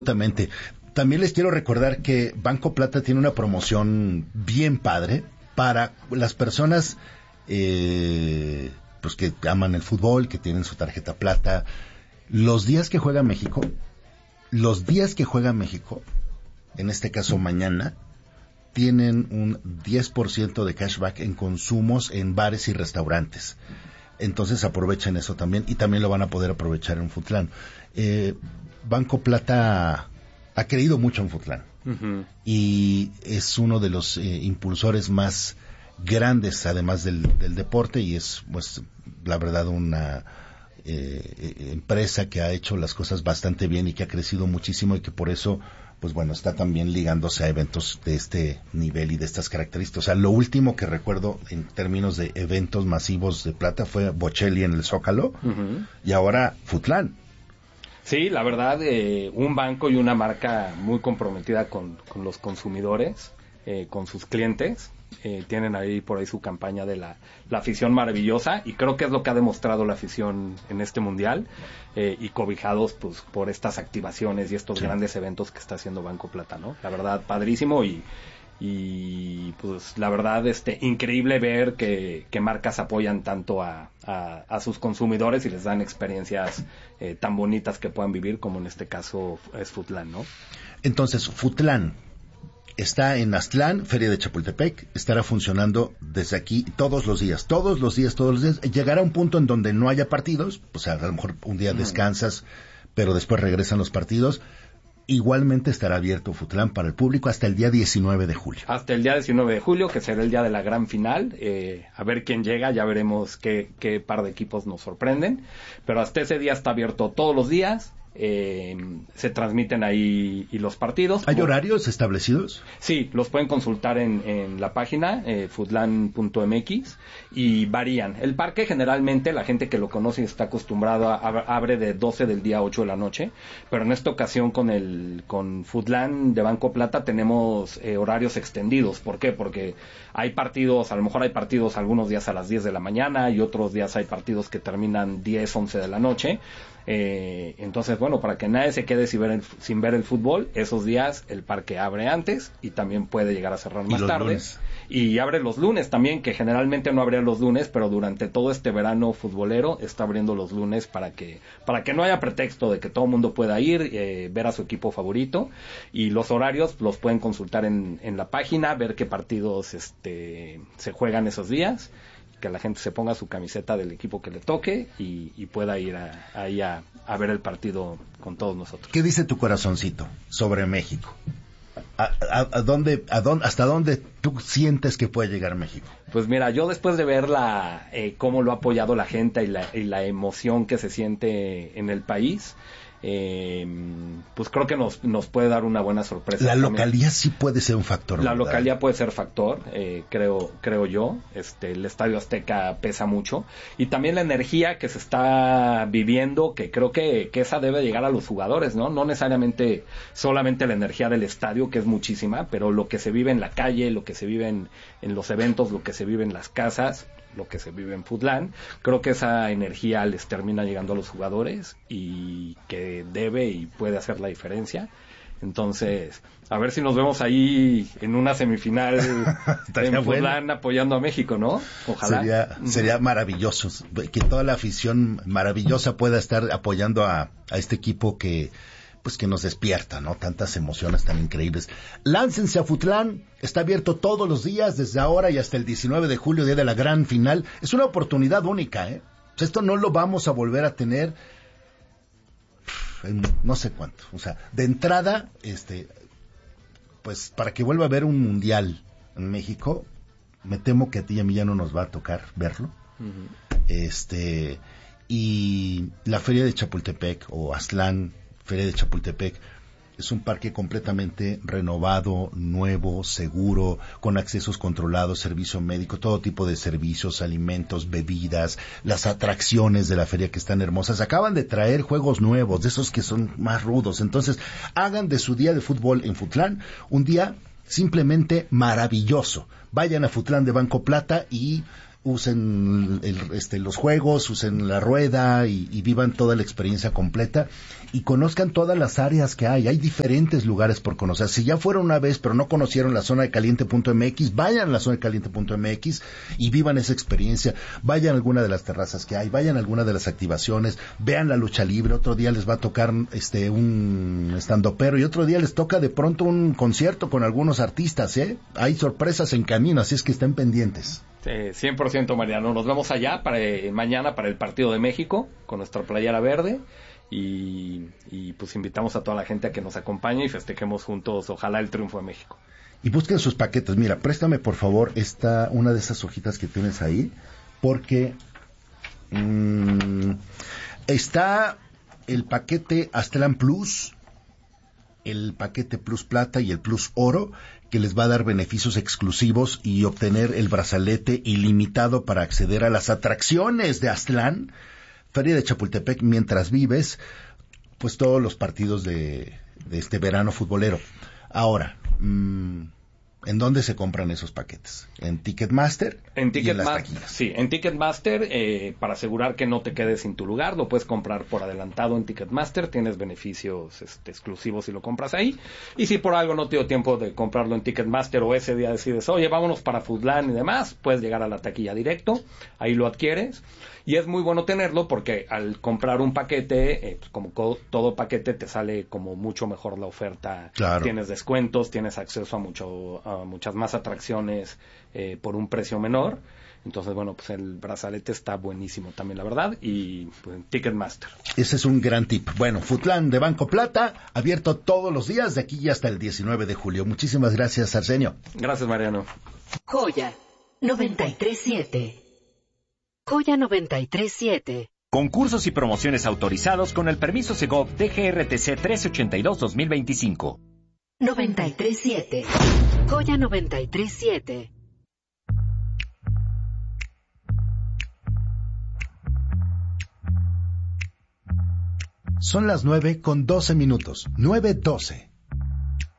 Absolutamente. También les quiero recordar que Banco Plata tiene una promoción bien padre para las personas pues que aman el fútbol, que tienen su tarjeta plata. Los días que juega México, en este caso mañana, tienen un 10% de cashback en consumos en bares y restaurantes. Entonces aprovechen eso también, y también lo van a poder aprovechar en Futlán. Banco Plata ha creído mucho en Futlán, y es uno de los impulsores más grandes, además del deporte, y es, pues, la verdad, una empresa que ha hecho las cosas bastante bien y que ha crecido muchísimo, y que por eso, pues bueno, está también ligándose a eventos de este nivel y de estas características. O sea, lo último que recuerdo en términos de eventos masivos de plata fue Bocelli en el Zócalo, y ahora Futlán. Sí, la verdad, un banco y una marca muy comprometida con los consumidores, con sus clientes. Tienen ahí por ahí su campaña de la afición maravillosa, y creo que es lo que ha demostrado la afición en este mundial, y cobijados pues por estas activaciones y estos grandes eventos que está haciendo Banco Plata, ¿no? La verdad, padrísimo, y pues la verdad increíble ver que marcas apoyan tanto a sus consumidores y les dan experiencias tan bonitas que puedan vivir, como en este caso es Futlán, ¿no? Entonces, Futlán está en Aztlán, Feria de Chapultepec, estará funcionando desde aquí todos los días. Llegará un punto en donde no haya partidos, pues a lo mejor un día descansas, pero después regresan los partidos. Igualmente estará abierto Futlán para el público hasta el día 19 de julio. Hasta el día 19 de julio, que será el día de la gran final. A ver quién llega, ya veremos qué par de equipos nos sorprenden. Pero hasta ese día está abierto todos los días. Se transmiten ahí y los partidos. ¿Hay horarios establecidos? Sí, los pueden consultar en la página futlan.mx, y varían. El parque generalmente, la gente que lo conoce y está acostumbrado abre de 12 del día a 8 de la noche, pero en esta ocasión con Futlán de Banco Plata tenemos horarios extendidos. ¿Por qué? Porque hay partidos, a lo mejor hay partidos algunos días a las 10 de la mañana, y otros días hay partidos que terminan 10, 11 de la noche. Entonces, bueno, para que nadie se quede sin ver el fútbol, esos días el parque abre antes, y también puede llegar a cerrar más tarde. Lunes. Y abre los lunes también, que generalmente no abría los lunes, pero durante todo este verano futbolero está abriendo los lunes para que no haya pretexto de que todo el mundo pueda ir, ver a su equipo favorito. Y los horarios los pueden consultar en la página, ver qué partidos se juegan esos días, que la gente se ponga su camiseta del equipo que le toque y pueda ir ahí a ver el partido con todos nosotros. ¿Qué dice tu corazoncito sobre México? ¿Hasta dónde tú sientes que puede llegar México? Pues mira, yo después de ver cómo lo ha apoyado la gente y la emoción que se siente en el país, pues creo que nos puede dar una buena sorpresa. La localía sí puede ser un factor, la ¿verdad? localía puede ser factor, creo yo. El Estadio Azteca pesa mucho, y también la energía que se está viviendo, que creo que esa debe llegar a los jugadores, no necesariamente solamente la energía del estadio, que es muchísima, pero lo que se vive en la calle, lo que se vive en los eventos, lo que se vive en las casas, lo que se vive en Futlán, creo que esa energía les termina llegando a los jugadores, y que debe y puede hacer la diferencia. Entonces, a ver si nos vemos ahí en una semifinal en Futlán apoyando a México, ¿no? Ojalá. Sería maravilloso que toda la afición maravillosa pueda estar apoyando a este equipo que nos despierta, ¿no? Tantas emociones tan increíbles. Láncense a Futlán, está abierto todos los días, desde ahora y hasta el 19 de julio, día de la gran final. Es una oportunidad única, ¿eh? O sea, esto no lo vamos a volver a tener en no sé cuánto. O sea, de entrada, pues para que vuelva a haber un mundial en México, me temo que a ti y a mí ya no nos va a tocar verlo. Y la Feria de Chapultepec, o Aztlán, Feria de Chapultepec, es un parque completamente renovado, nuevo, seguro, con accesos controlados, servicio médico, todo tipo de servicios, alimentos, bebidas, las atracciones de la feria que están hermosas. Acaban de traer juegos nuevos, de esos que son más rudos. Entonces, hagan de su día de fútbol en Futlán un día simplemente maravilloso. Vayan a Futlán de Banco Plata y usen los juegos, usen la rueda y vivan toda la experiencia completa y conozcan todas las áreas que hay. Hay diferentes lugares por conocer. Si ya fueron una vez pero no conocieron la zona de caliente.mx, vayan a la zona de caliente.mx y vivan esa experiencia. Vayan a alguna de las terrazas que hay, vayan a alguna de las activaciones, vean la lucha libre. Otro día les va a tocar un estandopero y otro día les toca de pronto un concierto con algunos artistas, ¿eh? Hay sorpresas en camino, así es que estén pendientes. 100% Mariano, nos vemos allá mañana para el partido de México con nuestra playera verde y pues invitamos a toda la gente a que nos acompañe y festejemos juntos, ojalá, el triunfo de México. Y busquen sus paquetes. Mira, préstame por favor una de esas hojitas que tienes ahí, porque está el paquete Aztlán Plus, el paquete Plus Plata y el Plus Oro, que les va a dar beneficios exclusivos y obtener el brazalete ilimitado para acceder a las atracciones de Aztlán, Feria de Chapultepec, mientras vives, pues todos los partidos de este verano futbolero. Ahora, ¿en dónde se compran esos paquetes? ¿En Ticketmaster? En Ticketmaster, sí, en Ticketmaster, para asegurar que no te quedes sin tu lugar, lo puedes comprar por adelantado en Ticketmaster, tienes beneficios exclusivos si lo compras ahí, y si por algo no te dio tiempo de comprarlo en Ticketmaster o ese día decides, oye, vámonos para Foodland y demás, puedes llegar a la taquilla directo, ahí lo adquieres, y es muy bueno tenerlo porque al comprar un paquete, pues como todo paquete te sale como mucho mejor la oferta, claro. Tienes descuentos, tienes acceso a muchas más atracciones por un precio menor. Entonces, bueno, pues el brazalete está buenísimo también, la verdad, y pues, Ticketmaster. Ese es un gran tip. Bueno, Foodland de Banco Plata, abierto todos los días de aquí y hasta el 19 de julio. Muchísimas gracias, Arsenio. Gracias, Mariano. Joya 93.7. Joya 93.7. Concursos y promociones autorizados con el permiso Segov DGRTC 1382-2025. 93.7. Joya 93.7. Son las 9:12. 9:12.